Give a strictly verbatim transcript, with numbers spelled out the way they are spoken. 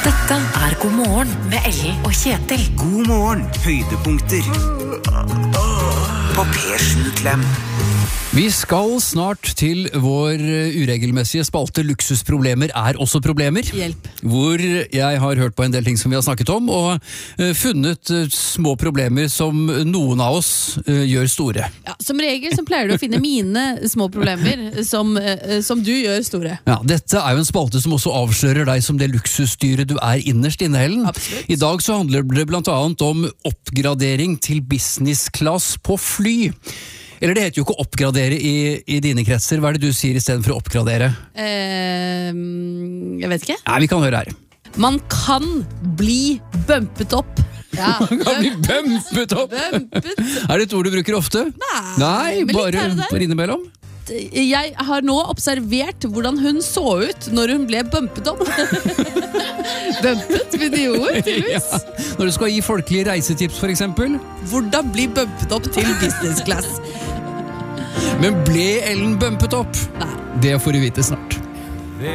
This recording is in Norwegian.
Dette er God morgen med Ellen og Kjetil. God morgen, høydepunkter på P sju Klem. Vi skal snart til vår uregelmessige spalte Luksusproblemer er også problemer. Hjelp. Hvor jeg har hørt på en del ting som vi har snakket om, og uh, funnet uh, små problemer som noen av oss uh, gjør store. Ja, som regel så pleier du å finne mine små problemer som, uh, som du gjør store. Ja, dette er jo en spalte som også avslører deg som det luksusdyret du er innerst inne, Helen. Absolutt. I dag så handler det blant annet om oppgradering til business class på fly. Eller det heter jo ikke å oppgradere i, i dine kretser. Hva er det du sier i stedet for å oppgradere? Eh, jeg vet ikke. Nei, vi kan høre her. Man kan bli bumpet opp. Ja, Man kan bli bumpet opp! bumpet. Er det et ord du bruker ofte? Nei, Nei, men litt bare, her og der. bare innimellom. Jeg har nå observert hvordan hun så ut når hun ble bumpet opp. Bumpet, med de ord, tydeligvis. Ja. Når du skal gi folkelige reisetips, for eksempel. Hvordan bli bumpet opp til business class? Men ble Ellen bumpet opp? Nei. Det får du vite snart.